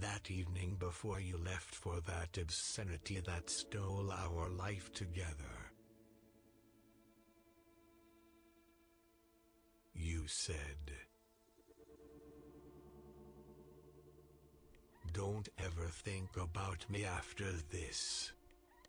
that evening before you left for that obscenity that stole our life together. You said, "Don't ever think about me after this."